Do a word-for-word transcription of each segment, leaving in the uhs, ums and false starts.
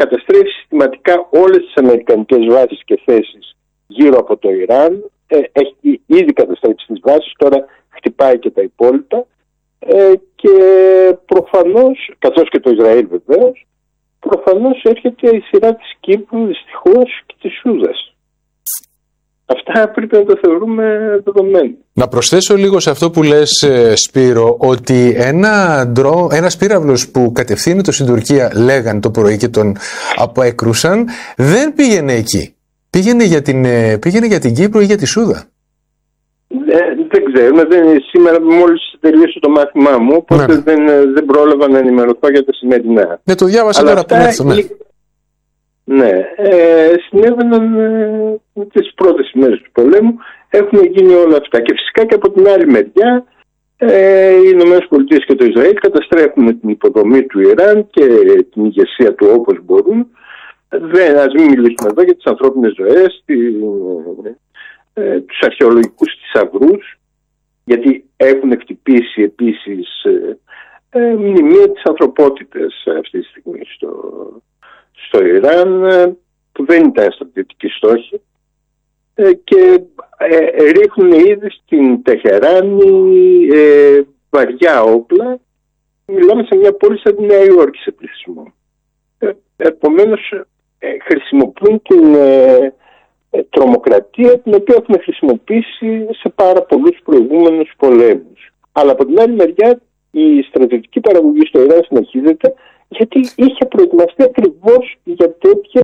καταστρέφει συστηματικά όλες τις αμερικανικές βάσεις και θέσεις γύρω από το Ιράν. Ε, έχει ήδη καταστρέψει τις βάσεις, τώρα χτυπάει και τα υπόλοιπα. Ε, και προφανώς, καθώς και το Ισραήλ βεβαίως, προφανώς έρχεται η σειρά της Κύπρου, δυστυχώς, και της Σούδας. Αυτά πρέπει να το θεωρούμε δεδομένο. Να προσθέσω λίγο σε αυτό που λες, Σπύρο, ότι ένα ντρό, ένας πύραυλος που κατευθύνεται στην Τουρκία, λέγανε το πρωί και τον αποέκρουσαν, δεν πήγαινε εκεί. Πήγαινε για την, πήγαινε για την Κύπρο ή για τη Σούδα. Δεν, δεν ξέρουμε. Δεν, σήμερα μόλις τελείωσε το μάθημά μου, οπότε ναι. δεν, δεν πρόλαβα να ενημερωθώ για τα σημερινά. Ναι, το διάβασα τώρα που έρθω, ναι. Ναι, ε, συνέβαιναν ε, τις πρώτες ημέρες του πολέμου, έχουν γίνει όλα αυτά. Και φυσικά και από την άλλη μεριά ε, οι Ηνωμένες Πολιτείες και το Ισραήλ καταστρέφουν την υποδομή του Ιράν και την ηγεσία του όπως μπορούν. Δεν, ας μην μιλήσουμε εδώ για τις ανθρώπινες ζωές, τη, ε, τους αρχαιολογικούς θησαυρούς, γιατί έχουν χτυπήσει επίσης ε, ε, μνημεία της ανθρωπότητας αυτή τη στιγμή στο στο Ιράν, που δεν ήταν στρατιωτική στόχη, και ε, ρίχνουν ήδη στην Τεχεράνη ε, βαριά όπλα. Μιλάμε σε μια πόλη σαν τη Νέα Υόρκη σε πληθυσμό. Ε, επομένως ε, χρησιμοποιούν την ε, ε, τρομοκρατία την οποία έχουν χρησιμοποιήσει σε πάρα πολλούς προηγούμενους πολέμους. Αλλά από την άλλη μεριά η στρατιωτική παραγωγή στο Ιράν συνεχίζεται, γιατί είχε προετοιμαστεί ακριβώς για τέτοια.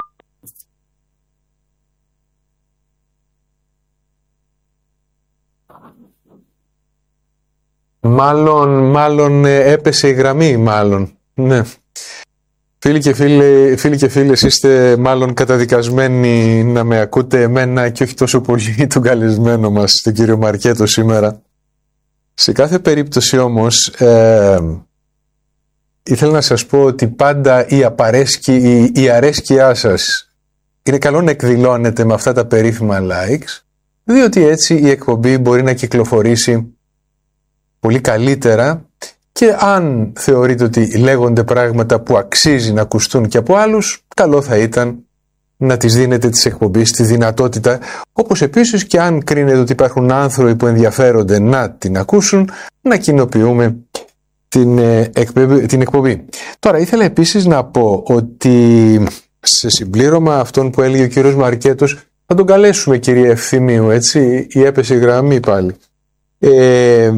Μάλλον, μάλλον έπεσε η γραμμή, μάλλον. Ναι. Φίλοι και φίλοι, φίλοι και φίλες, είστε μάλλον καταδικασμένοι να με ακούτε εμένα και όχι τόσο πολύ τον καλεσμένο μας, τον κύριο Μαρκέτο, σήμερα. Σε κάθε περίπτωση όμως, ε, ήθελα να σας πω ότι πάντα η, απαρέσκη, η, η αρέσκειά σας είναι καλό να εκδηλώνεται με αυτά τα περίφημα likes, διότι έτσι η εκπομπή μπορεί να κυκλοφορήσει πολύ καλύτερα, και αν θεωρείτε ότι λέγονται πράγματα που αξίζει να ακουστούν και από άλλους, καλό θα ήταν να τις δίνετε της εκπομπής τη δυνατότητα, όπως επίσης και αν κρίνετε ότι υπάρχουν άνθρωποι που ενδιαφέρονται να την ακούσουν, να κοινοποιούμε την, ε, εκπομπή, την εκπομπή. Τώρα ήθελα επίσης να πω ότι σε συμπλήρωμα αυτών που έλεγε ο κύριος Μαρκέτος, θα τον καλέσουμε, κύριε Ευθυμίου, έτσι, η έπεσε η γραμμή πάλι. Ε,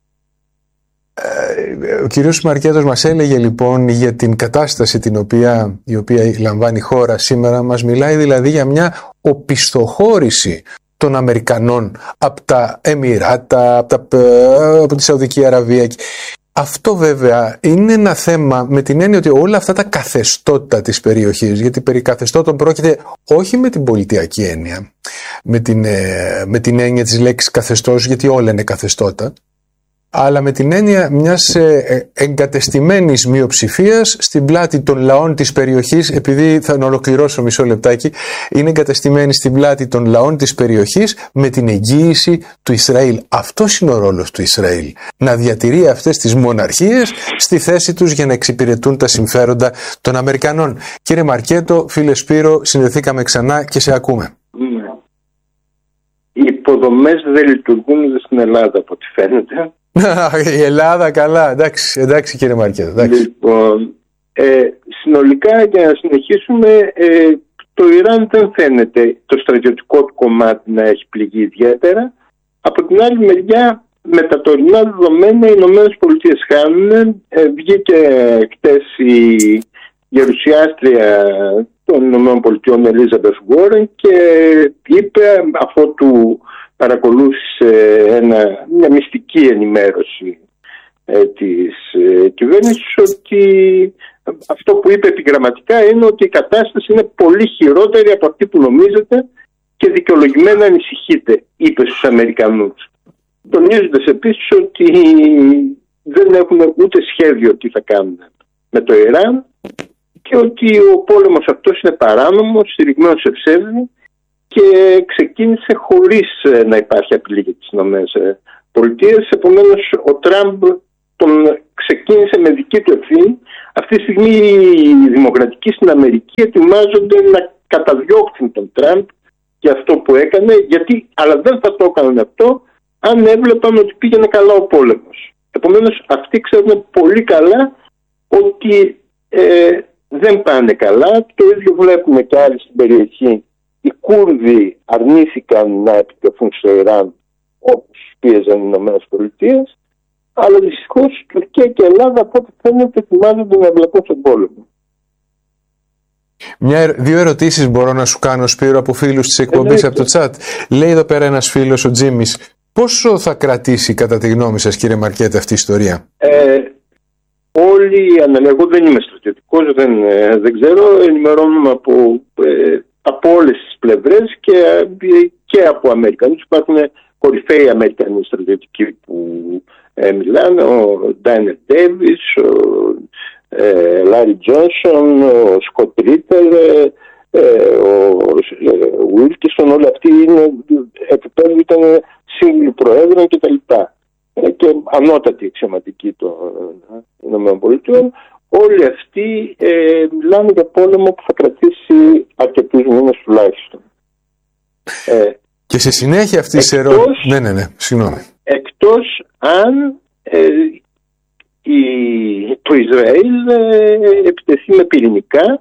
Ο κύριος Μαρκέτος μας έλεγε λοιπόν για την κατάσταση την οποία, η οποία λαμβάνει η χώρα σήμερα. Μας μιλάει δηλαδή για μια οπισθοχώρηση των Αμερικανών από τα Εμιράτα, από, τα, από τη Σαουδική Αραβία. Αυτό βέβαια είναι ένα θέμα με την έννοια ότι όλα αυτά τα καθεστώτα της περιοχής, γιατί περί καθεστώτων πρόκειται όχι με την πολιτιακή έννοια, με την, με την έννοια της λέξης καθεστώς, γιατί όλα είναι καθεστώτα, αλλά με την έννοια μιας εγκατεστημένης μειοψηφίας στην πλάτη των λαών της περιοχής, επειδή θα ολοκληρώσω μισό λεπτάκι, είναι εγκατεστημένη στην πλάτη των λαών της περιοχής με την εγγύηση του Ισραήλ. Αυτός είναι ο ρόλος του Ισραήλ, να διατηρεί αυτές τις μοναρχίες στη θέση τους για να εξυπηρετούν τα συμφέροντα των Αμερικανών. Κύριε Μαρκέτο, φίλε Σπύρο, συνδεθήκαμε ξανά και σε ακούμε. Οι υποδομές δεν λειτουργούν στην Ελλάδα από ό,τι φαίνεται. Η Ελλάδα, καλά, εντάξει, εντάξει κύριε Μαρκέτο. Εντάξει. Λοιπόν, ε, συνολικά, για να συνεχίσουμε, ε, το Ιράν δεν φαίνεται το στρατιωτικό του κομμάτι να έχει πληγεί ιδιαίτερα. Από την άλλη μεριά, με τα τωρινά δεδομένα, οι Ηνωμένες Πολιτείες χάνουν. Ε, βγήκε χτες η γερουσιάστρια των Ηνωμένων Πολιτειών, Ελίζαμπεθ Βόρεν, και είπε, αφότου παρακολούθησε ένα, μια μυστική ενημέρωση ε, της ε, κυβέρνησης, ότι αυτό που είπε επιγραμματικά είναι ότι η κατάσταση είναι πολύ χειρότερη από αυτή που νομίζετε και δικαιολογημένα ανησυχείτε, είπε στους Αμερικανούς. Τονίζοντας επίσης ότι δεν έχουν ούτε σχέδιο τι θα κάνουν με το Ιράν και ότι ο πόλεμος αυτός είναι παράνομος, στηριγμένος σε ψεύδι, και ξεκίνησε χωρίς να υπάρχει απειλή για τις Ηνωμένες Πολιτείες. Επομένως, ο Τραμπ τον ξεκίνησε με δική του ευθύνη. Αυτή τη στιγμή οι δημοκρατικοί στην Αμερική ετοιμάζονται να καταδιώξουν τον Τραμπ για αυτό που έκανε, γιατί, αλλά δεν θα το έκαναν αυτό αν έβλεπαν ότι πήγαινε καλά ο πόλεμος. Επομένως αυτοί ξέρουν πολύ καλά ότι ε, δεν πάνε καλά. Το ίδιο βλέπουμε και άλλοι στην περιοχή. Οι Κούρδοι αρνήθηκαν να επιτεθούν στο Ιράν όπως πίεζαν οι Ηνωμένες Πολιτείες, αλλά δυστυχώς Τουρκία και Ελλάδα από ό,τι φαίνεται ετοιμάζονται να εμπλακούν στον πόλεμο. Μια, δύο ερωτήσεις μπορώ να σου κάνω, Σπύρο, από φίλους της εκπομπής από το chat. Λέει εδώ πέρα ένας φίλος, ο Τζίμις, πόσο θα κρατήσει κατά τη γνώμη σας, κύριε Μαρκέτα, αυτή η ιστορία? Ε, όλοι, εγώ δεν είμαι στρατιωτικός, δεν, δεν ξέρω, ενημερώνουμε από, ε, από όλες τις πλευρές και, και από Αμερικανούς. Υπάρχουν κορυφαίοι Αμερικανοί στρατιωτικοί που ε, μιλάνε, ο Ντάινερ Ντέιβις, ο ε, Λάρι Τζόνσον, ο Σκοτ Ρίτερ, ε, ο Βίλκισον, όλοι αυτοί είναι επίπεδο, ήταν σύμβουλοι προέδρων κτλ. Και ανώτατοι αξιωματικοί των ΗΠΑ. Όλοι αυτοί ε, μιλάνε για πόλεμο που θα κρατήσει αρκετούς μήνες τουλάχιστον. Ε, και σε συνέχεια αυτή τη ερώτηση. Ναι, ναι, ναι, συγγνώμη. Εκτός αν ε, η, το Ισραήλ ε, επιτεθεί με πυρηνικά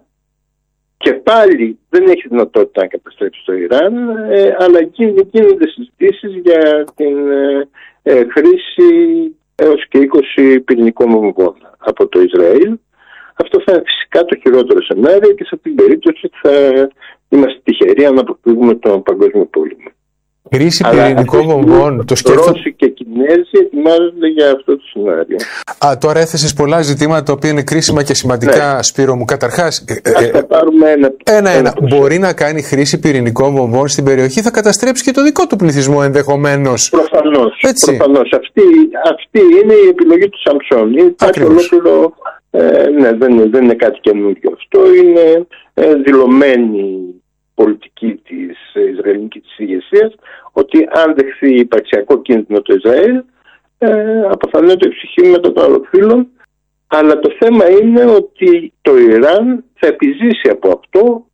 και πάλι δεν έχει δυνατότητα να καταστρέψει το Ιράν, ε, αλλά γίνονται συζητήσεις για την ε, ε, χρήση έως και είκοσι πυρηνικών βομβών από το Ισραήλ. Αυτό θα είναι φυσικά το χειρότερο σενάριο και σε αυτήν την περίπτωση θα είμαστε τυχεροί αν αποφύγουμε τον παγκόσμιο πόλεμο. Χρήση πυρηνικών βομβών, το σκέφτομαι. Ρώσοι και Κινέζοι ετοιμάζονται για αυτό το σενάριο. Α, τώρα έθεσες πολλά ζητήματα τα οποία είναι κρίσιμα και σημαντικά, ναι. Σπύρο μου. Καταρχάς, ας τα πάρουμε ένα, ένα, ένα. Μπορεί να κάνει χρήση πυρηνικών βομβών στην περιοχή, θα καταστρέψει και το δικό του πληθυσμό ενδεχομένως. Προφανώς. Προφανώς. Αυτή, αυτή είναι η επιλογή του Σαμψόν. Υπάρχει ολόκληρο. Ε, ναι, δεν, δεν είναι κάτι καινούργιο. Αυτό είναι ε, δηλωμένη πολιτική της Ισραηλινής ηγεσίας, ότι αν δεχθεί υπαρξιακό κίνδυνο το Ισραήλ, ε, αποθανέται η ψυχή με των άλλων φίλων. Αλλά το θέμα είναι ότι το Ιράν θα επιζήσει από αυτό.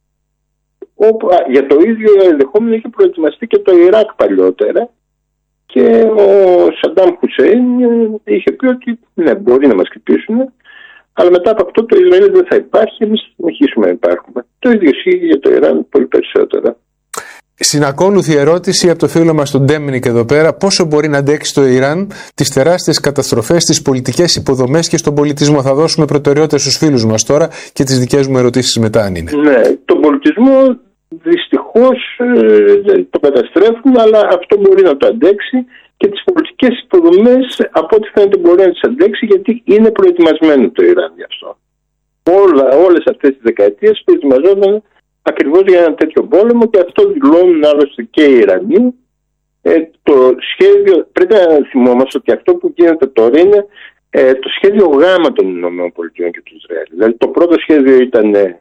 Όπου, α, για το ίδιο ενδεχόμενο είχε προετοιμαστεί και το Ιράκ παλιότερα, και ο Σαντάμ Χουσέιν είχε πει ότι ναι, μπορεί να μας χτυπήσουν, αλλά μετά από αυτό το Ισραήλ δεν θα υπάρχει, εμείς θα συνεχίσουμε να υπάρχουμε. Το ίδιο ισχύει για το Ιράν πολύ περισσότερα. Συνακόλουθη ερώτηση από το φίλο μας τον Ντέμινικ εδώ πέρα. Πόσο μπορεί να αντέξει το Ιράν τις τεράστιες καταστροφές, τις πολιτικές υποδομές και στον πολιτισμό? Θα δώσουμε προτεραιότητα στους φίλους μας τώρα και τις δικές μου ερωτήσεις μετά, αν είναι. Ναι, τον πολιτισμό δυστυχώς ε, το καταστρέφουν, αλλά αυτό μπορεί να το αντέξει, και τις πολιτικές υποδομές από ό,τι φαίνεται μπορεί να τις αντέξει, γιατί είναι προετοιμασμένο το Ιράν γι' αυτό. Όλα, όλες αυτές τις δεκαετίες προετοιμαζόταν ακριβώς για ένα τέτοιο πόλεμο, και αυτό δηλώνουν άλλωστε και οι Ιρανοί. Ε, το σχέδιο, πρέπει να θυμόμαστε ότι αυτό που γίνεται τώρα είναι ε, το σχέδιο γάμα των ΗΠΑ και του Ισραήλ. Δηλαδή το πρώτο σχέδιο ήταν ε,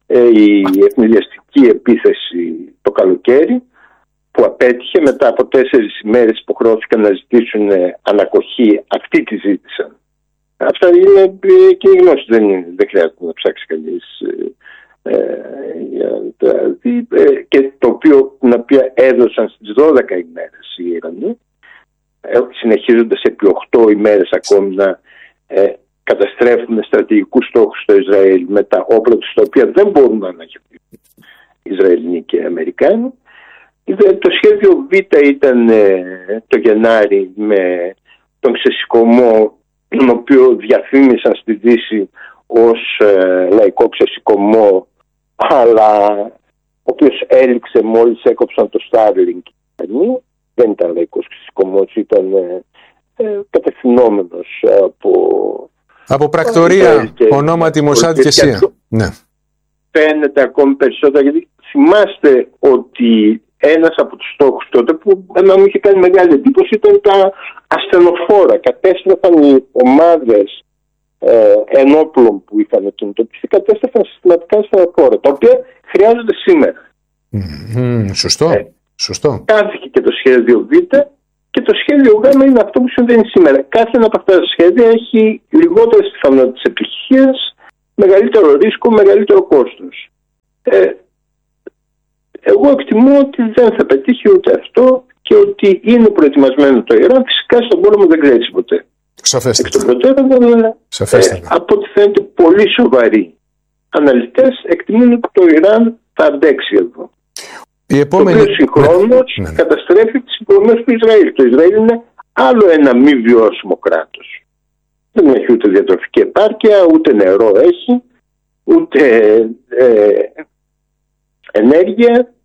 η ευνηδιαστική επίθεση το καλοκαίρι, που απέτυχε. Μετά από τέσσερις ημέρες υποχρεώθηκαν να ζητήσουν ανακοχή. Αυτοί τη ζήτησαν. Αυτά είναι κοινή γνώση, δεν, δεν χρειάζεται να ψάξει κανείς ε, για τα δει, ε, και το οποίο, την οποία έδωσαν στις δώδεκα ημέρες οι Ιρανοί, ε, συνεχίζοντας επί οκτώ ημέρες ακόμη να ε, καταστρέφουν στρατηγικούς στόχους στο Ισραήλ με τα όπλα τους, τα οποία δεν μπορούν να αναχαιριστούν οι Ισραηλινοί και οι Αμερικάνοι. Το σχέδιο Β ήταν ε, το Γενάρη με τον ξεσηκωμό, τον οποίο διαφήμισαν στη Δύση ως ε, λαϊκό ξεσηκωμό, αλλά ο οποίος έληξε μόλις έκοψαν το Starlink. Δεν ήταν λαϊκός ξεσηκωμός, ήταν ε, ε, κατευθυνόμενος από... Από πρακτορία, ονόματι Μοσάντ και Σία. Ναι. Φαίνεται ακόμη περισσότερο, γιατί θυμάστε ότι ένας από τους στόχους τότε που εμένα μου είχε κάνει μεγάλη εντύπωση ήταν τα ασθενοφόρα. Κατέστρεφαν οι ομάδες ε, ενόπλων που είχαν κινητοποιηθεί, κατέστρεφαν συστηματικά ασθενοφόρα, τα οποία χρειάζονται σήμερα. Mm, σωστό. Ε, σωστό. Κάθηκε και το σχέδιο Β, Και το σχέδιο Γ είναι αυτό που συμβαίνει σήμερα. Κάθε ένα από αυτά τα σχέδια έχει λιγότερες πιθανότητες επιτυχίας, μεγαλύτερο ρίσκο, μεγαλύτερο κόστος. Ε, εγώ εκτιμώ ότι δεν θα πετύχει ούτε αυτό και ότι είναι προετοιμασμένο το Ιράν. Φυσικά στον πόλεμο δεν ξέρει ποτέ. Σαφέστατα. Εκ των προτέρων, ε, από ό,τι φαίνεται πολύ σοβαροί αναλυτές εκτιμούν ότι το Ιράν θα αντέξει εδώ. Η επόμενη... Το οποίο συγχρόνως ναι, ναι. καταστρέφει τις υποδομές του Ισραήλ. Το Ισραήλ είναι άλλο ένα μη βιώσιμο κράτος. Δεν έχει ούτε διατροφική επάρκεια, ούτε νερό έχει, ούτε ε, ενέργεια.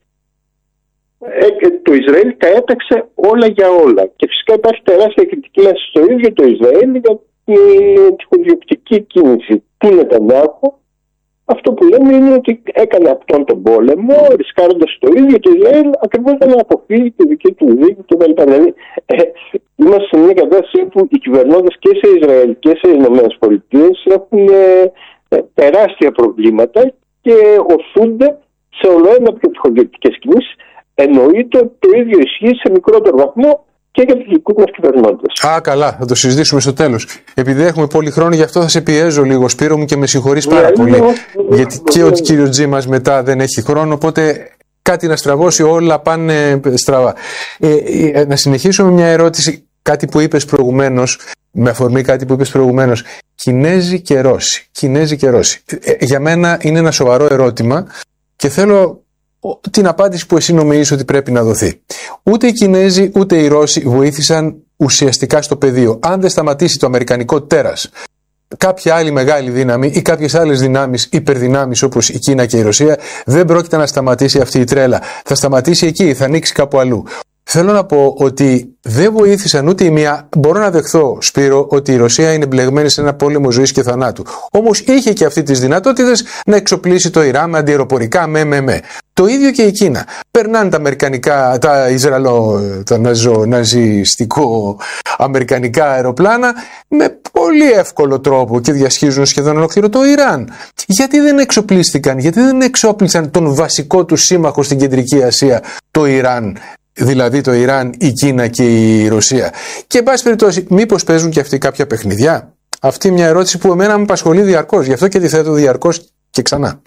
Ε, το Ισραήλ τα έταξε όλα για όλα. Και φυσικά υπάρχει τεράστια κριτική μέσα στο ίδιο το Ισραήλ για την τυχοδιοκτική κίνηση του Νετανιάχου. Αυτό που λέμε είναι ότι έκανε αυτόν τον πόλεμο, ρισκάροντας το ίδιο το Ισραήλ, ακριβώς για να αποφύγει τη δική του δίκη κτλ. Δηλαδή, ε, είμαστε σε μια κατάσταση που οι κυβερνώντες και σε Ισραήλ και σε Ηνωμένες Πολιτείες έχουν ε, ε, τεράστια προβλήματα και οθούνται σε ολοένα πιο τυχοδιοκτικές κινήσεις. Εννοείται ότι το ίδιο ισχύει σε μικρότερο βαθμό και για τους δικούς μας κυβερνώντες. Α, καλά, θα το συζητήσουμε στο τέλος. Επειδή έχουμε πολύ χρόνο, γι' αυτό θα σε πιέζω λίγο, Σπύρο μου, και με συγχωρείς πάρα πολύ. Ναι, γιατί και ο κύριος Τζι μας μετά δεν έχει χρόνο, οπότε κάτι να στραβώσει, όλα πάνε στραβά. Ε, ε, να συνεχίσω με μια ερώτηση, κάτι που είπες προηγουμένως, με αφορμή κάτι που είπες προηγουμένως. Κινέζοι και Ρώσοι. Κινέζοι και Ρώσοι. Ε, για μένα είναι ένα σοβαρό ερώτημα και θέλω την απάντηση που εσύ νομίζεις ότι πρέπει να δοθεί. Ούτε οι Κινέζοι ούτε οι Ρώσοι βοήθησαν ουσιαστικά στο πεδίο. Αν δεν σταματήσει το αμερικανικό τέρας, κάποια άλλη μεγάλη δύναμη ή κάποιες άλλες δυνάμεις, υπερδυνάμεις όπως η Κίνα και η Ρωσία, δεν πρόκειται να σταματήσει αυτή η τρέλα. Θα σταματήσει εκεί, θα ανοίξει κάπου αλλού. Θέλω να πω ότι δεν βοήθησαν ούτε η μία. Μπορώ να δεχθώ, Σπύρο, ότι η Ρωσία είναι μπλεγμένη σε ένα πόλεμο ζωής και θανάτου. Όμως είχε και αυτή τις δυνατότητες να εξοπλίσει το Ιράν με αντιαεροπορικά, με, με, με. Το ίδιο και η Κίνα. Περνάνε τα αμερικανικά, τα Ισραηλο, τα ναζο, ναζιστικό αμερικανικά αεροπλάνα με πολύ εύκολο τρόπο και διασχίζουν σχεδόν ολόκληρο το Ιράν. Γιατί δεν εξοπλίστηκαν, γιατί δεν εξόπλισαν τον βασικό του σύμμαχο στην Κεντρική Ασία, το Ιράν? Δηλαδή το Ιράν, η Κίνα και η Ρωσία. Και εν πάση περιπτώσει, μήπως παίζουν και αυτοί κάποια παιχνιδιά? Αυτή μια ερώτηση που εμένα με απασχολεί διαρκώς. Γι' αυτό και τη θέτω διαρκώς και ξανά.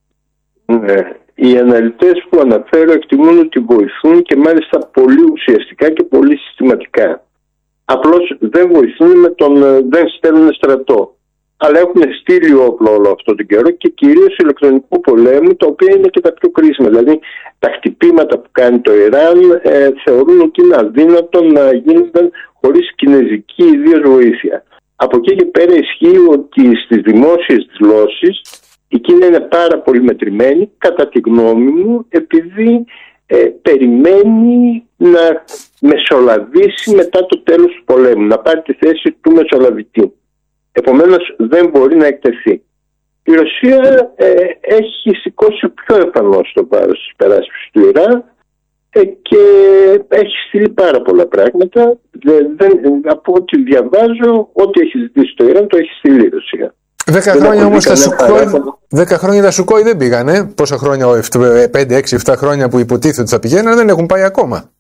Ναι. Οι αναλυτές που αναφέρω εκτιμούν ότι βοηθούν και μάλιστα πολύ ουσιαστικά και πολύ συστηματικά. Απλώς δεν βοηθούν με τον, δεν στέλνουν στρατό. Αλλά έχουν στείλει όπλο όλο αυτό τον καιρό και κυρίως ηλεκτρονικού πολέμου, τα οποία είναι και τα πιο κρίσιμα. Δηλαδή τα χτυπήματα που κάνει το Ιράν ε, θεωρούν ότι είναι αδύνατο να γίνονταν χωρίς κινέζικη ιδίως βοήθεια. Από εκεί και πέρα ισχύει ότι στις δημόσιες δηλώσεις η Κίνα είναι πάρα πολύ μετρημένη, κατά τη γνώμη μου, επειδή ε, περιμένει να μεσολαβήσει μετά το τέλος του πολέμου, να πάρει τη θέση του μεσολαβητή. Επομένως δεν μπορεί να εκτεθεί. Η Ρωσία ε, έχει σηκώσει πιο εμφανώς το βάρος της υπεράσπισης του Ιράν ε, και έχει στείλει πάρα πολλά πράγματα. Δεν, δεν, από ό,τι διαβάζω, ό,τι έχει ζητήσει το Ιράν το έχει στείλει η Ρωσία. Δέκα χρόνια όμως τα Σουκόι, δέκα χρόνια τα Σουκόι δεν πήγανε. Πόσα χρόνια, πέντε, έξι, επτά χρόνια που υποτίθεται ότι θα πηγαίνουν, δεν έχουν πάει ακόμα.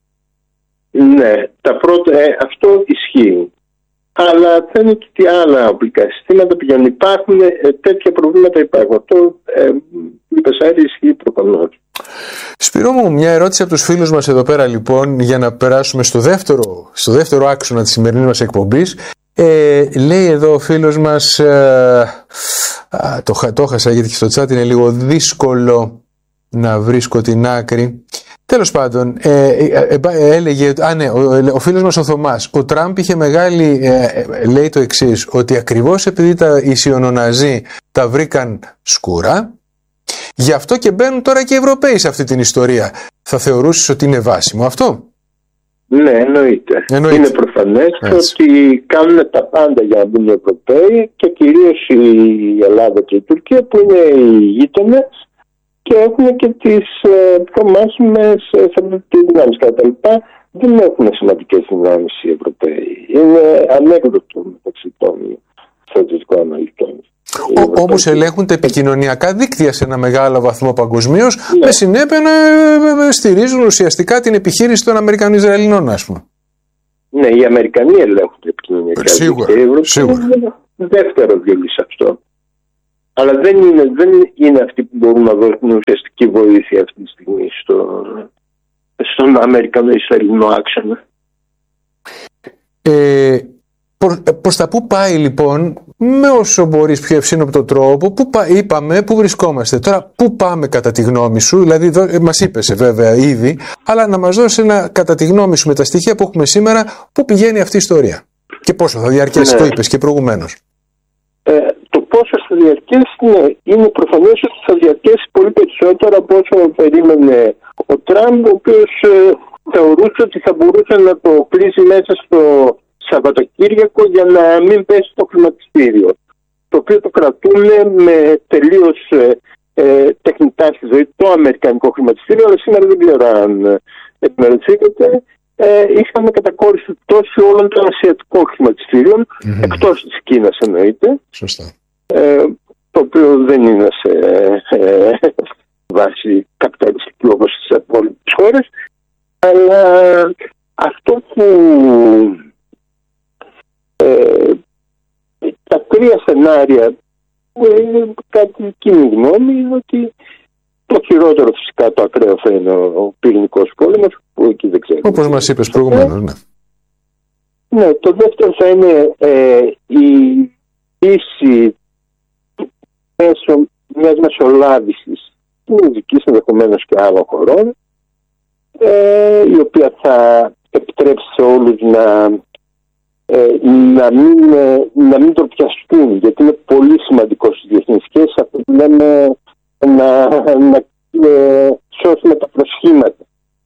Ναι, τα πρώτα, ε, αυτό ισχύει. Αλλά φαίνεται ότι άλλα οπλικά συστήματα πηγαίνουν. Υπάρχουν ε, τέτοια προβλήματα υπάρχουν. Αυτό ε, η Πεσάρη ισχύει προφανώς. Σπύρο μου, μια ερώτηση από τους φίλους μας εδώ πέρα λοιπόν, για να περάσουμε στο δεύτερο, στο δεύτερο άξονα της σημερινής μας εκπομπής. Ε, λέει εδώ ο φίλος μας, ε, α, το, το χάσα γιατί στο chat είναι λίγο δύσκολο να βρίσκω την άκρη. Τέλος πάντων, ε, ε, ε, ε, έλεγε, α ναι, ο, ο φίλος μας ο Θωμάς, ο Τραμπ είχε μεγάλη, ε, ε, λέει το εξής, ότι ακριβώς επειδή τα, οι σιωνοναζί τα βρήκαν σκούρα, γι' αυτό και μπαίνουν τώρα και οι Ευρωπαίοι σε αυτή την ιστορία. Θα θεωρούσες ότι είναι βάσιμο αυτό? Ναι, εννοείται. εννοείται. Είναι προφανές ότι κάνουν τα πάντα για να μπουν οι Ευρωπαίοι και κυρίως η Ελλάδα και η Τουρκία που είναι οι γείτονες και έχουν και τις ε, πιο μάχημες στρατιωτικές δυνάμεις. Κατά τα λοιπά δεν έχουν σημαντικές δυνάμεις οι Ευρωπαίοι. Είναι ανέκδοτο μεταξύ των στρατιωτικών αναλυτών. Όμως ελέγχουν τα επικοινωνιακά δίκτυα σε ένα μεγάλο βαθμό παγκοσμίως, ναι. Με συνέπεια να στηρίζουν ουσιαστικά την επιχείρηση των Αμερικανών Ισραηλινών, ας πούμε. Ναι, οι Αμερικανοί ελέγχουν τα επικοινωνιακά σίγουρα, δίκτυα. σίγουρα. Είναι δεύτερο βιολί σε αυτό. Αλλά δεν είναι, δεν είναι αυτοί που μπορούν να δώσουν ουσιαστική βοήθεια αυτή τη στιγμή στο, στον Αμερικανο-Ισραηλινό άξονα. Ε, προς τα πού πάει λοιπόν, με όσο μπορείς πιο ευσύνοπτο τρόπο, που πά, είπαμε πού βρισκόμαστε. Τώρα πού πάμε κατά τη γνώμη σου, δηλαδή δω, μας είπες βέβαια ήδη, αλλά να μας δώσει ένα κατά τη γνώμη σου με τα στοιχεία που έχουμε σήμερα, πού πηγαίνει αυτή η ιστορία και πόσο θα διαρκέσει, ναι. Το είπες και προηγουμένως. Ε, το πόσο θα διαρκέσει, ναι, είναι προφανές ότι θα διαρκέσει πολύ περισσότερο από όσο περίμενε ο Τραμπ, ο οποίος ε, θεωρούσε ότι θα μπορούσε να το κλείσει μέσα στο Σαββατοκύριακο για να μην πέσει το χρηματιστήριο, το οποίο το κρατούν με τελείως ε, ε, τεχνητά στη ζωή το αμερικανικό χρηματιστήριο, αλλά σήμερα δεν ξέρω αν επιμερωθήκατε. Ε, είχαμε κατακόρυφη πτώση όλων των ασιατικών χρηματιστήριων, mm-hmm. εκτός της Κίνας εννοείται. Σωστά. Ε, το οποίο δεν είναι σε ε, βάση καπιταλιστική όπως στις υπόλοιπες χώρες. Αλλά αυτό που ε, τα τρία σενάρια που είναι κάτι κοινή γνώμη είναι ότι το χειρότερο φυσικά το ακραίο θα είναι ο πυρηνικός πόλεμος, που εκεί δεν ξέρω. Όπως μας είπες προηγουμένως, ναι. Ναι, το δεύτερο θα είναι ε, η ίση μέσω μιας μεσολάβησης μουσικής ενδεχομένως και άλλων χωρών, ε, η οποία θα επιτρέψει σε όλους να, ε, να, μην, ε, να μην τροπιαστούν, γιατί είναι πολύ σημαντικό στις διεθνείς σχέσεις αυτό που λέμε να, να ε, σώσουμε τα προσχήματα.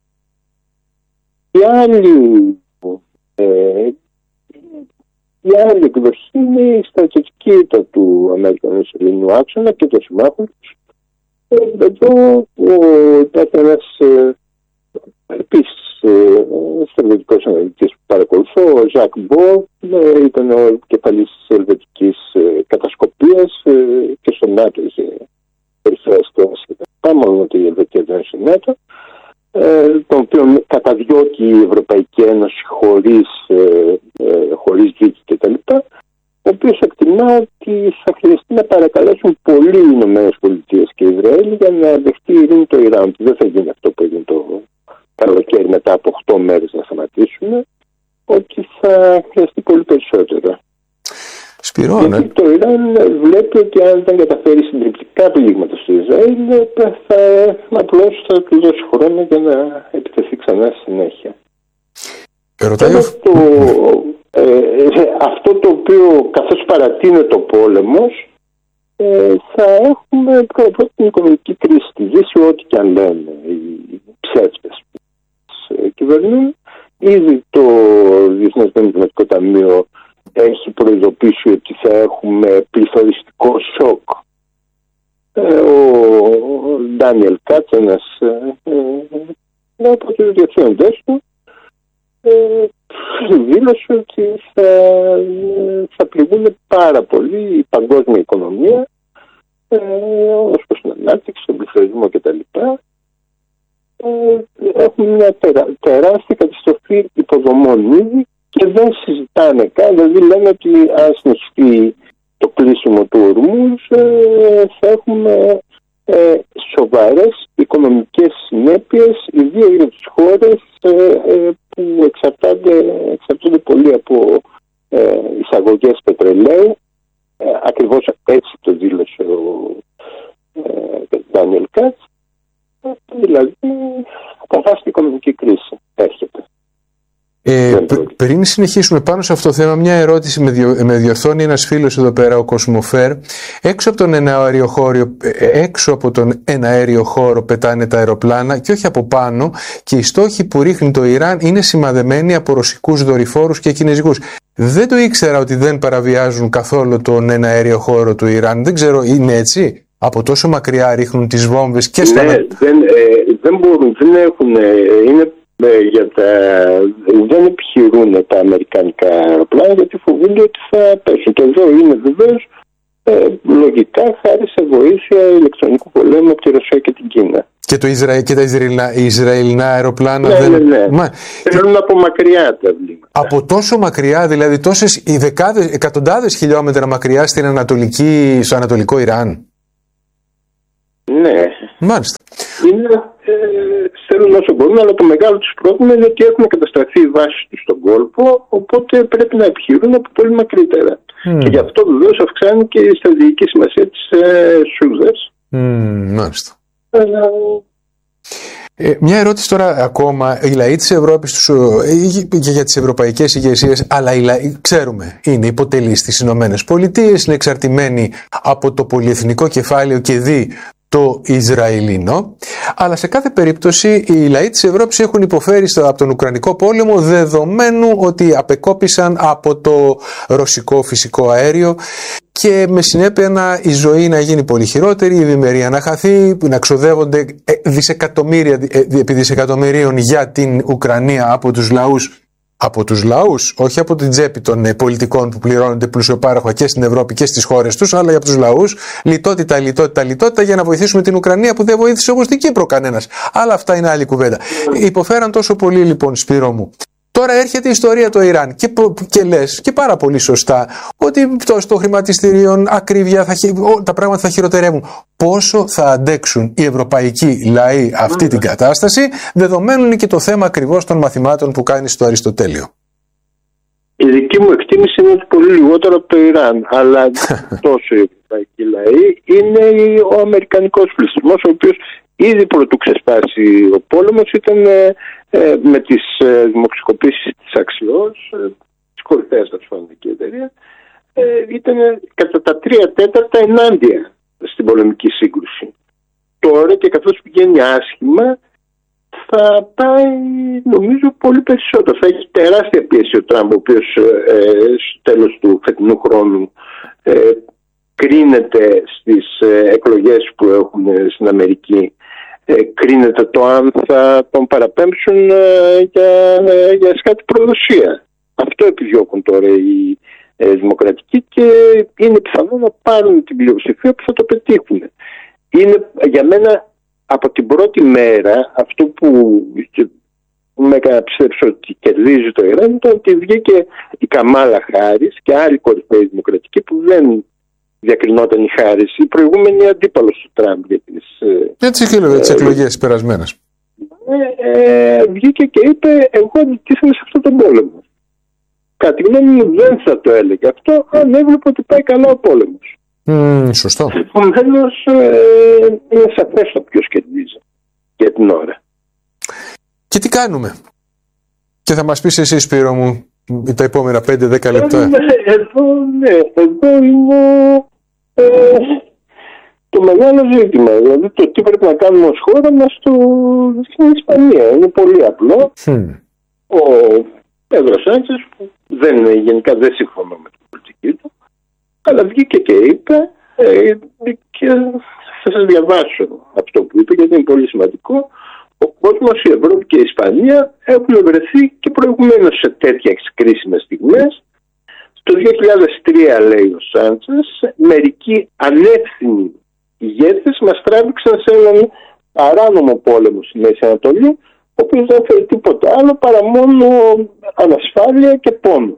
Η άλλη, ε, η άλλη εκδοχή είναι η στρατιωτική ήττα του Αμερικανού-Ισραηλινού άξονα και των συμμάχων τους. Ε, εδώ υπάρχει ένας ε, επίσης ε, στρατιωτικός αναλυτής που παρακολουθώ, ο Ζακ Μπό, ε, ήταν ο επικεφαλής της ελβετικής ε, κατασκοπίας ε, και στο ΝΑΤΟ είχε περιφέρειες και τα μόνο ότι η Ελβετία δεν είναι στο ΝΑΤΟ, ε, τον οποίο καταδιώκει η Ευρωπαϊκή Ένωση χωρίς, ε, ε, χωρίς δίκη κτλ. Ο οποίος εκτιμά ότι θα χρειαστεί να παρακαλέσουν πολλοί οι Ηνωμένες Πολιτείες και Ισραήλ για να δεχτεί η ειρήνη το Ιράν. Δεν θα γίνει αυτό που έγινε το καλοκαίρι μετά από οκτώ μέρες να σταματήσουμε, ότι θα χρειαστεί πολύ περισσότερο. Σπυρώ, Γιατί ναι. το Ιράν βλέπει ότι αν δεν καταφέρει συντριπτικά πλήγματα στο Ισραήλ, θα απλώς θα του δώσει χρόνο για να επιτεθεί ξανά στη συνέχεια. Ρωτάει... Το, ε, αυτό το οποίο καθώς παρατείνεται ο πόλεμος, ε, θα έχουμε πρώτα την οικονομική κρίση στη Δύση, ό,τι και αν λένε οι ψεύτες που κυβερνούν. Ήδη το Διεθνές Νομισματικό Ταμείο έχει προειδοποιήσει ότι θα έχουμε πληθωριστικό σοκ. Ε, ο Ντάνιελ Κάτς, ένας ε, ε, από τους διευθύνοντες του, ε, δήλωσε ότι θα, θα πληγούν πάρα πολύ η παγκόσμια οικονομία ε, ως προς την ανάπτυξη, τον πληθωρισμό κτλ. Ε, έχουμε μια τερα, τεράστια καταστροφή υποδομών ήδη και δεν συζητάνε καν, δηλαδή λένε ότι αν συνεχιστεί το κλείσιμο του Ορμούζ ε, θα έχουμε ε, σοβαρές οικονομικές συνέπειες, ιδίως για τις χώρες ε, ε, που εξαρτώνται, εξαρτώνται πολύ από ε, εισαγωγές πετρελαίου. Ε, ακριβώς έτσι το δήλωσε ο Ντάνιελ Κάτς. Ε, δηλαδή, καθάριστη οικονομική κρίση έρχεται. Ε, πριν συνεχίσουμε πάνω σε αυτό το θέμα, μια ερώτηση με, διο, με διορθώνει ένας φίλος εδώ πέρα, ο Κοσμοφέρ. Έξω από τον εναέριο χώρο, έξω από τον εναέριο χώρο πετάνε τα αεροπλάνα και όχι από πάνω, και οι στόχοι που ρίχνει το Ιράν είναι σημαδεμένοι από ρωσικούς δορυφόρους και κινέζικους. Δεν το ήξερα ότι δεν παραβιάζουν καθόλου τον εναέριο χώρο του Ιράν. Δεν ξέρω, είναι έτσι? Από τόσο μακριά ρίχνουν τις βόμβες και στα... Ναι, δεν, ε, δεν μπορούν, δεν έχουν, ε, είναι... Για τα... δεν επιχειρούν τα αμερικανικά αεροπλάνα γιατί φοβούνται ότι θα πέσουν. Και εδώ είναι βεβαίως ε, λογικά χάρη σε βοήθεια ηλεκτρονικού πολέμου από τη Ρωσία και την Κίνα. Και, το Ισρα... και τα Ισραηλινά, Ισραηλινά αεροπλάνα ναι, δεν... Ναι, ναι. Μα... Θέλουν από μακριά τα βλήματα. Από τόσο μακριά, δηλαδή τόσες οι δεκάδες, εκατοντάδες χιλιόμετρα μακριά στην Ανατολική, στο Ανατολικό Ιράν. Ναι. Μάλιστα. Είναι, ε, θέλουν όσο μπορούν, αλλά το μεγάλο τους πρόβλημα είναι ότι έχουν καταστραφεί οι βάσεις τους στον κόλπο, οπότε πρέπει να επιχειρούν από πολύ μακρύτερα. Mm. Και γι' αυτό βεβαίως αυξάνει και η στρατηγική σημασία της ε, Σούδας. Mm, μάλιστα. Ε, Ε, μια ερώτηση τώρα ακόμα. Οι λαοί της Ευρώπης και για τις ευρωπαϊκές ηγεσίες, αλλά οι λαοί, ξέρουμε, είναι υποτελείς στις Ηνωμένες Πολιτείες, είναι εξαρτημένοι από το πολυεθνικό κεφάλαιο και δι το Ισραηλινό, αλλά σε κάθε περίπτωση οι λαοί της Ευρώπης έχουν υποφέρει από τον Ουκρανικό πόλεμο, δεδομένου ότι απεκόπησαν από το ρωσικό φυσικό αέριο και με συνέπεια να, η ζωή να γίνει πολύ χειρότερη, η ευημερία να χαθεί, να ξοδεύονται δισεκατομμύρια επί δισεκατομμυρίων για την Ουκρανία από τους λαούς. Από τους λαούς, όχι από την τσέπη των ε, πολιτικών που πληρώνονται πλουσιοπάροχα και στην Ευρώπη και στις χώρες τους, αλλά για τους λαούς. Λιτότητα, λιτότητα, λιτότητα για να βοηθήσουμε την Ουκρανία που δεν βοήθησε όπως την Κύπρο κανένας. Αλλά αυτά είναι άλλη κουβέντα. Υποφέραν τόσο πολύ λοιπόν, Σπύρο μου. Τώρα έρχεται η ιστορία του Ιράν και, και λες και πάρα πολύ σωστά ότι πτώση των χρηματιστηρίων, ακρίβεια, θα, τα πράγματα θα χειροτερεύουν. Πόσο θα αντέξουν οι ευρωπαϊκοί λαοί αυτή την κατάσταση, δεδομένου είναι και το θέμα ακριβώς των μαθημάτων που κάνει στο Αριστοτέλειο. Η δική μου εκτίμηση είναι ότι πολύ λιγότερο από το Ιράν, αλλά τόσο οι ευρωπαϊκοί λαοί είναι ο αμερικανικός πληθυσμός, ο οποίος ήδη πρωτού ξεσπάσει ο πόλεμος ήταν ε, ε, με τις ε, δημοψυχοποίησεις της Αξιός, ε, της κορυφαίας ασφαλιστική εταιρεία, ε, ήταν κατά τα τρία τέταρτα ενάντια στην πολεμική σύγκρουση. Τώρα και καθώς πηγαίνει άσχημα θα πάει νομίζω πολύ περισσότερο. Θα έχει τεράστια πίεση ο Τραμπ, ο οποίος ε, στο τέλος του φετινού χρόνου ε, κρίνεται στις ε, εκλογές που έχουν στην Αμερική. Ε, κρίνεται το αν θα τον παραπέμψουν ε, για, ε, για σκάτη προδοσία. Αυτό επιδιώκουν τώρα οι ε, δημοκρατικοί και είναι πιθανό να πάρουν την πλειοψηφία που θα το πετύχουν. Είναι για μένα από την πρώτη μέρα αυτό που με έκανε να πιστέψω ότι κερδίζει το Ιράν ήταν ότι βγήκε η Καμάλα Χάρις και άλλοι κορυφαίοι δημοκρατικοί που δεν διακρινόταν η Χάρις, η προηγούμενη αντίπαλος του Τραμπ για τις, Έτσι και λέω, τις ε, εκλογές περασμένες. Ε, ε, βγήκε και είπε εγώ αντιτίθεμαι σε αυτόν τον πόλεμο. Κατά τη γνώμη μου δεν θα το έλεγε αυτό αν έβλεπε ότι πάει καλά ο πόλεμος. Mm, σωστό. Επομένως ε, είναι σαφές το ποιος κερδίζει για την ώρα. Και τι κάνουμε? Και θα μας πεις εσύ, Σπύρο μου, τα επόμενα πέντε δέκα λεπτά. Εδώ, ναι, εδώ είναι ε, το μεγάλο ζήτημα. Δηλαδή το τι πρέπει να κάνουμε ως χώρα μας στο, στην Ισπανία. Είναι πολύ απλό. Mm. Ο Πέδρο Σάντσες, που δεν, γενικά δεν συμφωνώ με την πολιτική του, αλλά βγήκε και είπε, ε, και θα σας διαβάσω αυτό που είπε γιατί είναι πολύ σημαντικό. Ο κόσμος, η Ευρώπη και η Ισπανία έχουν βρεθεί και προηγουμένως σε τέτοιες κρίσιμες στιγμές. Το δύο χιλιάδες τρία, λέει ο Σάντσες, μερικοί ανεύθυνοι ηγέτες μας τράβηξαν σε έναν παράνομο πόλεμο στη Μέση Ανατολή, ο οποίος δεν φέρει τίποτα άλλο παρά μόνο ανασφάλεια και πόνο.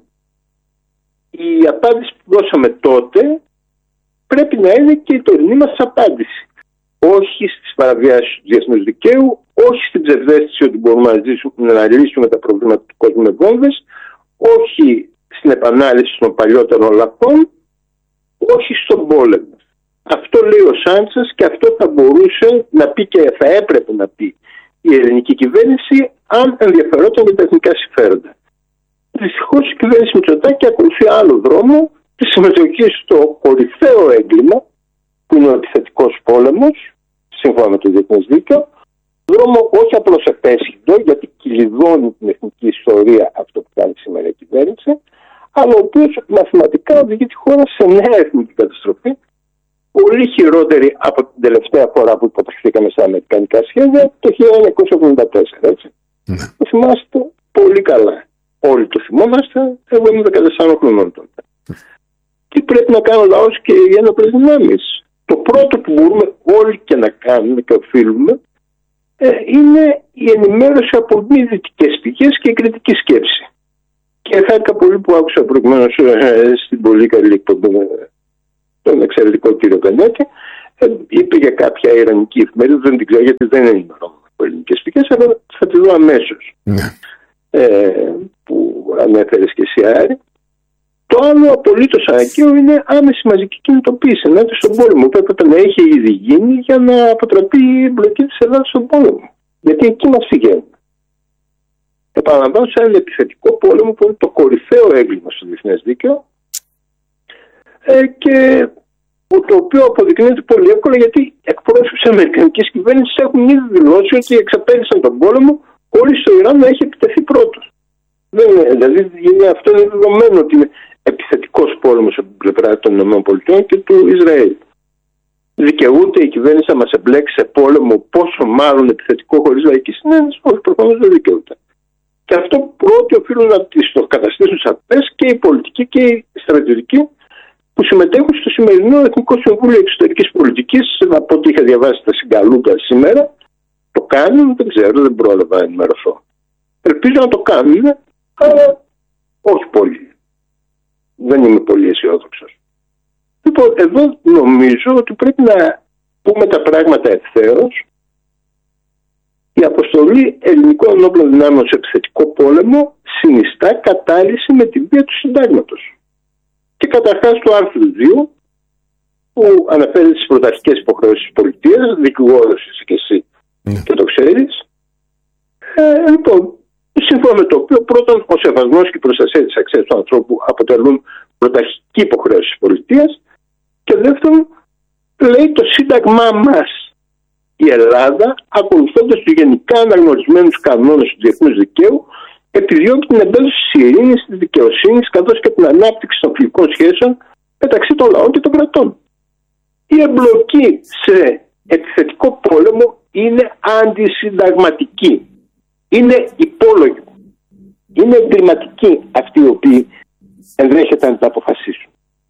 Η απάντηση που δώσαμε τότε πρέπει να είναι και η τωρινή μας απάντηση. Όχι στις παραβιάσεις του διεθνούς δικαίου, όχι στην ψευδαίσθηση ότι μπορούμε να, ζήσουμε, να λύσουμε τα προβλήματα του κόσμου με βόμβες, όχι στην επανάληψη των παλιότερων λαθών, όχι στον πόλεμο. Αυτό λέει ο Σάντσες και αυτό θα μπορούσε να πει και θα έπρεπε να πει η ελληνική κυβέρνηση αν ενδιαφερόταν για τα εθνικά συμφέροντα. Δυστυχώς η κυβέρνηση Μητσοτάκη ακολουθεί άλλο δρόμο τη συμμετοχή στο κορυφαίο έγκλημα που είναι ο επιθετικός πόλεμος, σύμφωνα με το διεθνές δίκαιο, δρόμο όχι απλώς επέσχυντο, γιατί κυλιδώνει την εθνική ιστορία αυτό που κάνει σήμερα η κυβέρνηση, αλλά ο οποίος μαθηματικά οδηγεί τη χώρα σε νέα εθνική καταστροφή, πολύ χειρότερη από την τελευταία φορά που υποταχθήκαμε στα αμερικανικά σχέδια, το χίλια εννιακόσια εβδομήντα τέσσερα, έτσι. Mm. Το θυμάστε πολύ καλά. Όλοι το θυμόμαστε, εγώ ήμουν δεκατέσσερα χρονών τότε. Mm. Τι πρέπει να κάνει ο λαός και οι ένοπλες δυνάμεις? Το πρώτο που μπορούμε όλοι και να κάνουμε και οφείλουμε ε, είναι η ενημέρωση από μη δυτικές πηγές και η κριτική σκέψη. Και χάρηκα πολύ που άκουσα προηγουμένως ε, στην πολύ καλή εκπομπή τον εξαιρετικό κύριο Κανέτη. Ε, είπε για κάποια ιρανική εφημερίδα, δεν την ξέρω γιατί δεν είναι από ελληνικές πηγές, αλλά θα τη δω αμέσως. Ναι. Ε, που ανέφερες και εσύ, Άρη. Το άλλο απολύτως αναγκαίο είναι άμεση μαζική κινητοποίηση ενάντια στον πόλεμο που έπρεπε να έχει ήδη γίνει για να αποτραπεί η εμπλοκή της Ελλάδας στον πόλεμο. Γιατί εκεί μας πηγαίνει. Επαναλαμβάνω, σε ένα επιθετικό πόλεμο που είναι το κορυφαίο έγκλημα στο διεθνές δίκαιο ε, και το οποίο αποδεικνύεται πολύ εύκολα γιατί εκπρόσωποι της αμερικανικής κυβέρνησης έχουν ήδη δηλώσει ότι εξαπέλυσαν τον πόλεμο χωρίς το Ιράν να έχει επιτεθεί πρώτος. Δεν είναι, δηλαδή είναι, αυτό είναι δεδομένο ότι είναι επιθετικός πόλεμος από την πλευρά των ΗΠΑ και του Ισραήλ. Δικαιούται η κυβέρνηση να μας εμπλέξει σε πόλεμο, πόσο μάλλον επιθετικό χωρίς λαϊκή συνένεση? Όχι, προφανώς δεν δικαιούται. Και αυτό πρώτοι οφείλουν να τις το καταστήσουν σαφές και οι πολιτικοί και οι στρατιωτικοί που συμμετέχουν στο σημερινό Εθνικό Συμβούλιο Εξωτερικής Πολιτικής. Από ό,τι είχα διαβάσει τα συγκαλούγκα σήμερα, το κάνουν, δεν ξέρω, δεν πρόλαβα να ενημερωθώ. Ελπίζω να το κάνουν, αλλά όχι πολύ. Δεν είμαι πολύ αισιόδοξος. Λοιπόν, εδώ νομίζω ότι πρέπει να πούμε τα πράγματα ευθέως. Η αποστολή ελληνικών ενόπλων δυνάμεων σε επιθετικό πόλεμο συνιστά κατάλυση με τη βία του συντάγματος. Και καταρχάς το άρθρο δύο που αναφέρει τις πρωταρχικές υποχρεώσεις της πολιτείας, δικηγόρος είσαι και εσύ mm. και το ξέρεις. Ε, λοιπόν, σύμφωνα με το οποίο πρώτον ο σεβασμός και η προστασία της αξίας του ανθρώπου αποτελούν πρωταρχική υποχρέωση της πολιτείας και δεύτερον λέει το σύνταγμά μας. Η Ελλάδα, ακολουθώντας τους γενικά αναγνωρισμένους κανόνες του διεθνούς δικαίου, επιδιώκει την εμπέδωση της ειρήνης, της δικαιοσύνης, καθώς και την ανάπτυξη των φιλικών σχέσεων μεταξύ των λαών και των κρατών. Η εμπλοκή σε επιθετικό πόλεμο είναι αντισυνταγματική. Είναι υπόλογη. Είναι εγκληματικοί αυτοί οι οποίοι ενδέχεται να τα αποφασίσουν.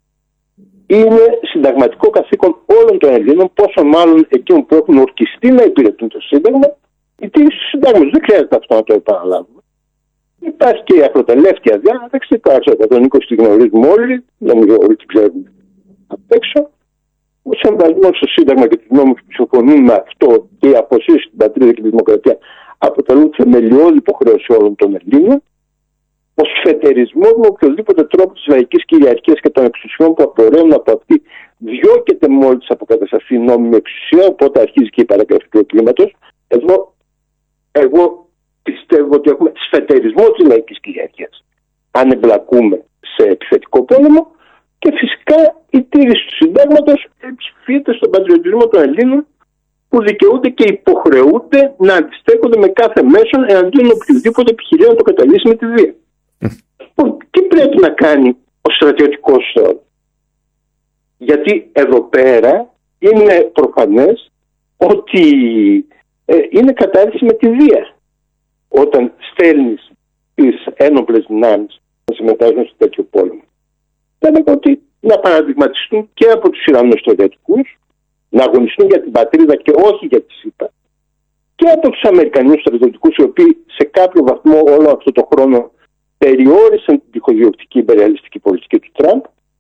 Είναι συνταγματικό καθήκον όλων των Ελλήνων, πόσο μάλλον εκείνων που έχουν ορκιστεί να υπηρετούν το Σύνταγμα, η τήρηση του Συντάγματος. Δεν χρειάζεται αυτό να το επαναλάβουμε. Υπάρχει και η ακροτελεύτια διάταξη, το άρθρο εκατόν είκοσι τη γνωρίζουμε όλοι, νομίζω όλοι την ξέρουμε απ' έξω. Ο σεβασμός στο Σύνταγμα και τους νόμους που συμφωνούν με αυτό και η αποσύρωση στην πατρίδα και τη δημοκρατία αποτελούν θεμελιώδη υποχρέωση όλων των Ελλήνων. Ο σφετερισμός με οποιοδήποτε τρόπο της λαϊκής κυριαρχίας και των εξουσιών που απορρέουν από αυτή διώκεται μόλις αποκατασταθεί νόμιμη εξουσία, οπότε αρχίζει και η παραγραφή του κλίματος. Εδώ εγώ πιστεύω ότι έχουμε σφετερισμό της λαϊκής κυριαρχίας αν εμπλακούμε σε επιθετικό πόλεμο και φυσικά η τήρηση του συντάγματος ψηφίζεται στον πατριωτισμό των Ελλήνων που δικαιούνται και υποχρεούνται να αντιστέκονται με κάθε μέσον εναντίον οποιοδήποτε επιχειρεί να το καταλύσει με τη βία. Τι πρέπει να κάνει ο στρατιωτικός στόλος? Γιατί εδώ πέρα είναι προφανές ότι ε, είναι κατάρριση με τη βία όταν στέλνεις τις ένοπλες δυνάμεις να συμμετάσχουν σε τέτοιο πόλεμο. Θα έλεγα ότι να παραδειγματιστούν και από τους Ιρανούς στρατιωτικούς, να αγωνιστούν για την πατρίδα και όχι για τη ΣΥΠΑ, και από τους Αμερικανούς στρατιωτικούς οι οποίοι σε κάποιο βαθμό όλο αυτό το χρόνο περιόρισαν την τυχοδιοκτική υπεριαλιστική πολιτική του Τραμπ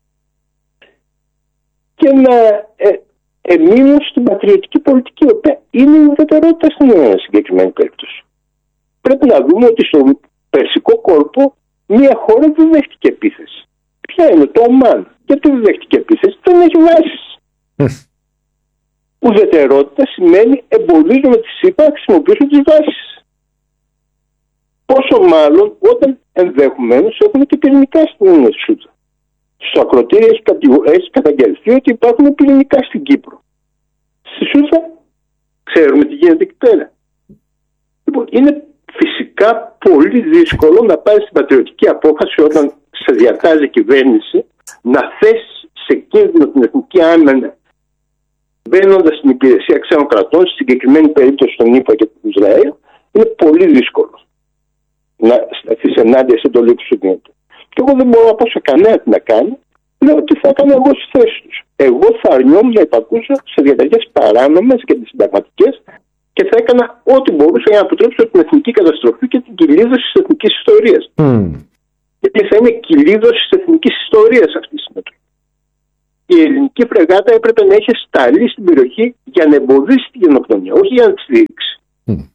και να ε, εμείνουν στην πατριωτική πολιτική, η οποία είναι η ουδετερότητα στην συγκεκριμένη περίπτωση. Πρέπει να δούμε ότι στο Περσικό κόλπο μια χώρα δεν δέχτηκε επίθεση. Ποια είναι? Το Ομάν. Γιατί δεν δέχτηκε επίθεση? Δεν έχει βάσεις. Mm. Ουδετερότητα σημαίνει εμποδίζουμε τη ΣΥΠΑ να χρησιμοποιήσουν τις βάσεις. Πόσο μάλλον όταν ενδεχομένως έχουν και πυρηνικά στην Σούτζα. Στο ακροτήριο έχει, κατηγο... έχει καταγγελθεί ότι υπάρχουν πυρηνικά στην Κύπρο. Στη Σούτζα ξέρουμε τι γίνεται εκεί πέρα. Λοιπόν, είναι φυσικά πολύ δύσκολο να πάρει στην πατριωτική απόφαση όταν σε διατάζει η κυβέρνηση να θέσει σε κίνδυνο την εθνική άμυνα μπαίνοντας στην υπηρεσία ξένων κρατών, στη συγκεκριμένη περίπτωση των ΗΠΑ και του Ισραήλ. Είναι πολύ δύσκολο να σταθείς ενάντια σε εντολή που σου δίνεται. Και εγώ δεν μπορώ να πω σε κανένα τι να κάνει. Λέω ότι θα έκανα εγώ στη θέση τους. Εγώ θα αρνιόμουν να υπακούσω σε διαταγές παράνομες και αντισυνταγματικές και θα έκανα ό,τι μπορούσα για να αποτρέψω την εθνική καταστροφή και την κυλίδωση της εθνικής ιστορίας. Mm. γιατί θα είναι κυλίδος της εθνικής ιστορίας αυτή η συμμετοχή. Η ελληνική φρεγάτα έπρεπε να έχει σταλεί στην περιοχή για να εμποδίσει τη γενοκτονία, όχι για να τη στηρίξει. Mm.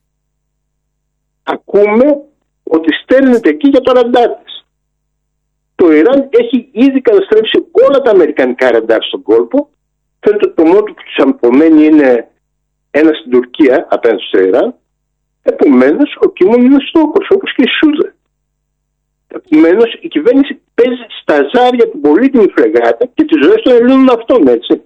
Ακούμε ότι στέλνεται εκεί για το ραντάρ της. Το Ιράν έχει ήδη καταστρέψει όλα τα αμερικανικά ραντάρ στον κόλπο. Φαίνεται ότι το μόνο που τους απομένει είναι ένα στην Τουρκία απέναντι στο Ιράν. Επομένως, ο Κίμων είναι στόχος, όπως και η Σούζα. Επομένως, η κυβέρνηση παίζει στα ζάρια την πολύτιμη φρεγάτα και τις ζωές των Ελλήνων αυτών, έτσι.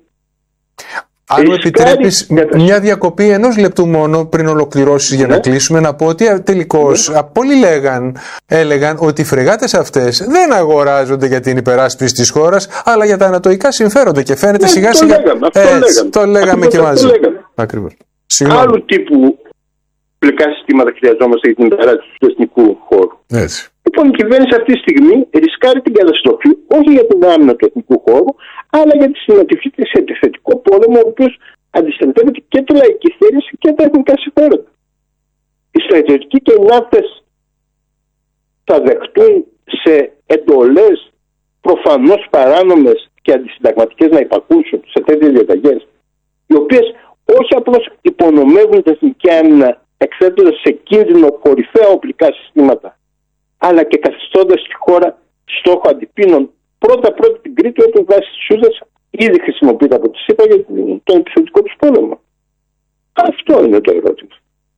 Αν μου επιτρέπεις μια διακοπή ενός λεπτού μόνο πριν ολοκληρώσεις, ναι, για να κλείσουμε, να πω ότι τελικώς, ναι, πολλοί λέγαν, έλεγαν ότι οι φρεγάτες αυτές δεν αγοράζονται για την υπεράσπιση της χώρας, αλλά για τα ανατοϊκά συμφέροντα, και φαίνεται, ναι, σιγά το σιγά. Λέγαμε, αυτό έτσι, λέγαμε. Το λέγαμε και μαζί. Ακριβώς. Άλλου τύπου πλικά συστήματα χρειαζόμαστε για την υπεράσπιση του εθνικού χώρου. Έτσι. Λοιπόν, η κυβέρνηση αυτή τη στιγμή ρισκάρει την καταστροφή όχι για την άμυνα του εθνικού χώρου, αλλά για τη συμμετοχή της σε επιθετικό πόλεμο, ο οποίος αντιστρατεύεται και τη λαϊκή θέληση και τα εθνικά συμφέροντα. Οι στρατιωτικοί και οι ναύτες θα δεχτούν σε εντολές προφανώς παράνομες και αντισυνταγματικές να υπακούσουν σε τέτοιες διαταγές, οι οποίες όχι απλώς υπονομεύουν την εθνική άμυνα, εκθέτοντας σε κίνδυνο κορυφαία οπλικά συστήματα, αλλά και καθιστώντας τη χώρα στόχο αντιπίνων, πρώτα-πρώτα την Κρήτη, όπου βάσει της Σούζας ήδη χρησιμοποιείται από τη ΣΥΠΑ για τον επιθετικό τους πόλεμο. Αυτό είναι το ερώτημα.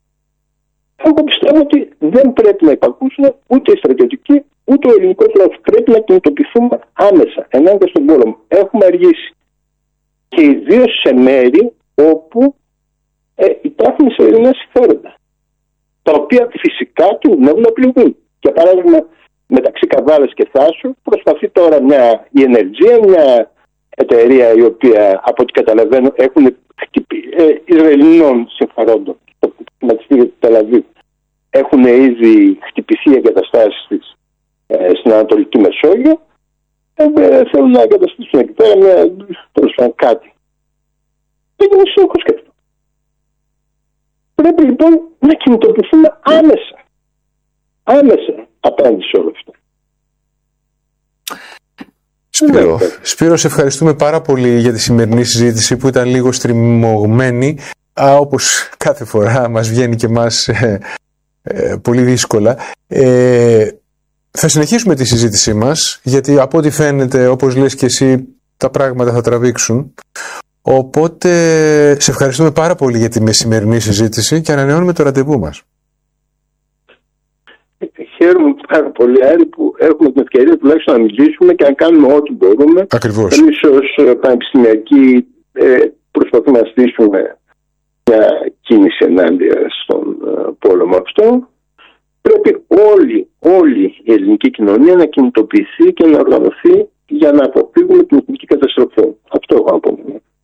Εγώ πιστεύω ότι δεν πρέπει να υπακούσουν ούτε οι στρατιωτικοί ούτε ο ελληνικός λαός. Πρέπει να κινητοποιηθούμε άμεσα ενάντια στον πόλεμο. Έχουμε αργήσει. Και ιδίως σε μέρη όπου ε, υπάρχουν σε ελληνικά συμφέροντα, τα οποία φυσικά κινδυνεύουν να πληγούν. Για παράδειγμα, μεταξύ Καβάλας και Θάσου προσπαθεί τώρα μια, η Ενεργεία, μια εταιρεία η οποία, από ό,τι καταλαβαίνω, έχουν χτυπήσει ε, Ισραηλινών συμφερόντων στο χρηματιστήριο του Τελαβίβ. Έχουν ήδη χτυπηθεί οι εγκαταστάσεις της ε, στην Ανατολική Μεσόγειο. Ε, ε, θέλουν να εγκαταστήσουν εκεί πέρα μια, τέλος πάντων, κάτι. Δεν είναι στόχος και αυτό. Πρέπει λοιπόν να κινητοποιηθούμε άμεσα. Άμεσα απέναντι σε όλο αυτό. Σπύρο, Σπύρο, σε ευχαριστούμε πάρα πολύ για τη σημερινή συζήτηση που ήταν λίγο στριμωγμένη. Α, όπως κάθε φορά μας βγαίνει και μας ε, ε, πολύ δύσκολα. Ε, θα συνεχίσουμε τη συζήτησή μας, γιατί από ό,τι φαίνεται, όπως λες και εσύ, τα πράγματα θα τραβήξουν. Οπότε σε ευχαριστούμε πάρα πολύ για τη σημερινή συζήτηση και ανανεώνουμε το ραντεβού μας. Χαίρομαι πάρα πολύ, Άρη, που έχουμε την ευκαιρία τουλάχιστον να μιλήσουμε και να κάνουμε ό,τι μπορούμε. Ακριβώς. Εμείς ως πανεπιστημιακοί ε, προσπαθούμε να στήσουμε μια κίνηση ενάντια στον ε, πόλεμο αυτό. Πρέπει όλη, όλη η ελληνική κοινωνία να κινητοποιηθεί και να οργανωθεί για να αποφύγουμε την εθνική καταστροφή. Αυτό έχω να πω.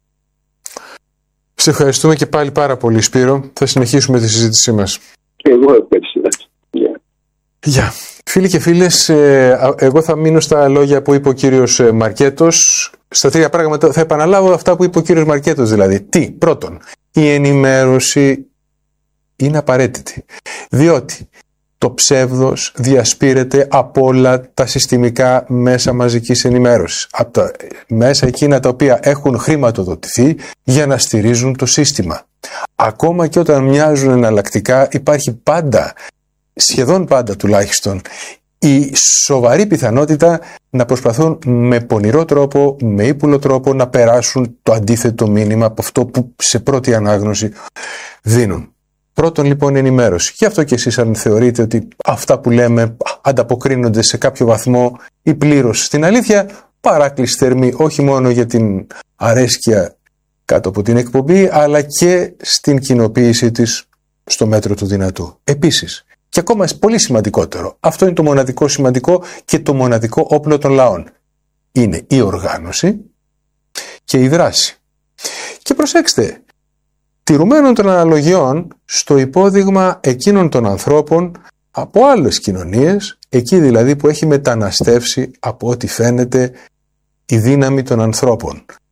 Σε ευχαριστούμε και πάλι πάρα πολύ, Σπύρο. Θα συνεχίσουμε τη συζήτησή μας. Και εγώ ευχαριστώ. Γεια. Yeah. Φίλοι και φίλες, εγώ θα μείνω στα λόγια που είπε ο κύριος Μαρκέτος. Στα τρία πράγματα θα επαναλάβω αυτά που είπε ο κύριος Μαρκέτος, δηλαδή. Τι, πρώτον, η ενημέρωση είναι απαραίτητη. Διότι το ψεύδος διασπείρεται από όλα τα συστημικά μέσα μαζικής ενημέρωσης. Από τα μέσα εκείνα τα οποία έχουν χρηματοδοτηθεί για να στηρίζουν το σύστημα. Ακόμα και όταν μοιάζουν εναλλακτικά, υπάρχει πάντα, σχεδόν πάντα τουλάχιστον, η σοβαρή πιθανότητα να προσπαθούν με πονηρό τρόπο, με ύπουλο τρόπο να περάσουν το αντίθετο μήνυμα από αυτό που σε πρώτη ανάγνωση δίνουν. Πρώτον λοιπόν ενημέρωση. Γι' αυτό και εσείς αν θεωρείτε ότι αυτά που λέμε ανταποκρίνονται σε κάποιο βαθμό ή πλήρως στην αλήθεια, παράκληση θερμή όχι μόνο για την αρέσκεια κάτω από την εκπομπή, αλλά και στην κοινοποίησή της στο μέτρο του δυνατού. Επίσης, και ακόμα πολύ σημαντικότερο, αυτό είναι το μοναδικό σημαντικό και το μοναδικό όπλο των λαών. Είναι η οργάνωση και η δράση. Και προσέξτε, τηρουμένων των αναλογιών στο υπόδειγμα εκείνων των ανθρώπων από άλλες κοινωνίες, εκεί δηλαδή που έχει μεταναστεύσει από ό,τι φαίνεται η δύναμη των ανθρώπων.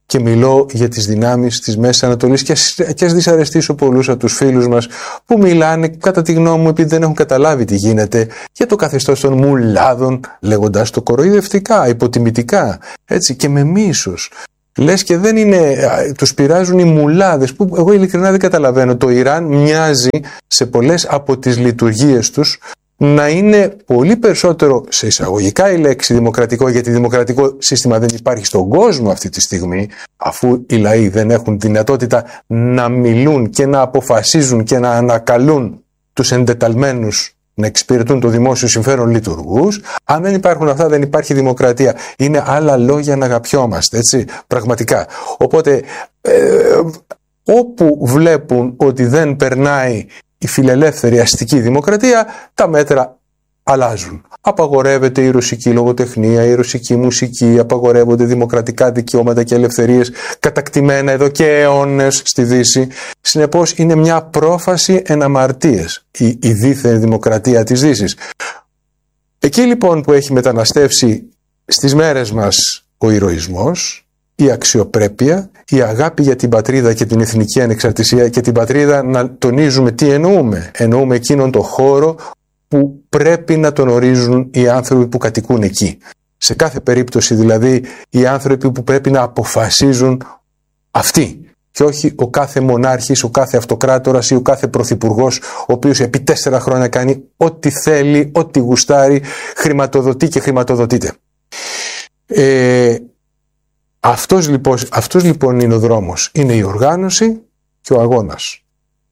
και μιλώ για τις δυνάμεις της Μέσης Ανατολής και ας, και ας δυσαρεστήσω πολλούς από τους φίλους μας που μιλάνε, κατά τη γνώμη μου, επειδή δεν έχουν καταλάβει τι γίνεται, για το καθεστώς των μουλάδων, λέγοντας το κοροϊδευτικά, υποτιμητικά, έτσι, και με μίσος. Λες και δεν είναι, τους πειράζουν οι μουλάδες, που εγώ ειλικρινά δεν καταλαβαίνω. Το Ιράν μοιάζει σε πολλές από τις λειτουργίες τους να είναι πολύ περισσότερο, σε εισαγωγικά η λέξη δημοκρατικό, γιατί δημοκρατικό σύστημα δεν υπάρχει στον κόσμο αυτή τη στιγμή, αφού οι λαοί δεν έχουν δυνατότητα να μιλούν και να αποφασίζουν και να ανακαλούν τους εντεταλμένους να εξυπηρετούν το δημόσιο συμφέρον λειτουργούς. Αν δεν υπάρχουν αυτά, δεν υπάρχει δημοκρατία. Είναι άλλα λόγια να αγαπιόμαστε, έτσι, πραγματικά. Οπότε, ε, όπου βλέπουν ότι δεν περνάει η φιλελεύθερη αστική δημοκρατία, τα μέτρα αλλάζουν. Απαγορεύεται η ρωσική λογοτεχνία, η ρωσική μουσική, απαγορεύονται δημοκρατικά δικαιώματα και ελευθερίες κατακτημένα εδώ και αιώνες στη Δύση. Συνεπώς είναι μια πρόφαση εν αμαρτίες η, η δίθεν δημοκρατία της Δύσης. Εκεί λοιπόν που έχει μεταναστεύσει στις μέρες μας ο ηρωισμός, η αξιοπρέπεια, η αγάπη για την πατρίδα και την εθνική ανεξαρτησία και την πατρίδα, να τονίζουμε τι εννοούμε. Εννοούμε εκείνον το χώρο που πρέπει να τον ορίζουν οι άνθρωποι που κατοικούν εκεί. Σε κάθε περίπτωση δηλαδή οι άνθρωποι που πρέπει να αποφασίζουν αυτοί και όχι ο κάθε μονάρχης, ο κάθε αυτοκράτορας ή ο κάθε πρωθυπουργός, ο οποίος επί τέσσερα χρόνια κάνει ό,τι θέλει, ό,τι γουστάρει, χρηματοδοτεί και χρηματοδοτείται. Ε, αυτός, λοιπόν, αυτός λοιπόν είναι ο δρόμος. Είναι η οργάνωση και ο αγώνας.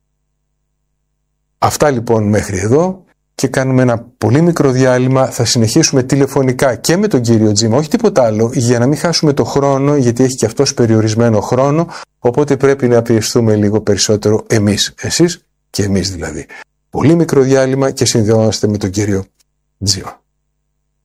Αυτά λοιπόν μέχρι εδώ. Και κάνουμε ένα πολύ μικρό διάλειμμα. Θα συνεχίσουμε τηλεφωνικά και με τον κύριο Τζίμα, όχι τίποτα άλλο, για να μην χάσουμε το χρόνο, γιατί έχει και αυτός περιορισμένο χρόνο, οπότε πρέπει να πιεστούμε λίγο περισσότερο εμείς, εσείς και εμείς δηλαδή. Πολύ μικρό διάλειμμα και συνδεόμαστε με τον κύριο Τζίμα.